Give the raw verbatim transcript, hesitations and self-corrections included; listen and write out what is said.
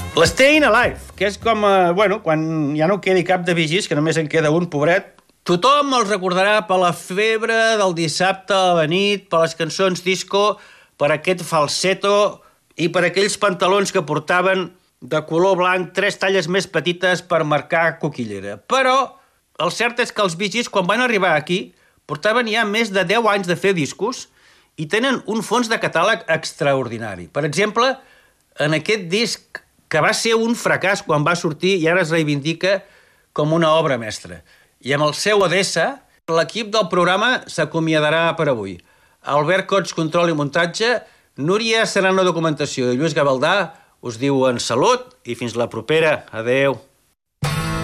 L'Staying Alive, que és com, eh, bueno, quan ja no quedi cap de vigis, que només en queda un, pobret, tothom el recordarà per la febre del dissabte a la nit, per les cançons disco, per aquest falsetto i per aquells pantalons que portaven de color blanc tres talles més petites per marcar coquillera. Però el cert és que els Bee Gees, quan van arribar aquí, portaven ja més de deu anys de fer discos i tenen un fons de catàleg extraordinari. Per exemple, en aquest disc que va ser un fracàs quan va sortir i ara es reivindica com una obra mestra. I amb el seu Odessa, l'equip del programa s'acomiadarà per avui. Albert Cots, control i muntatge, Núria Serrano, documentació, i Lluís Gavaldà us diuen salut i fins la propera. Adeu.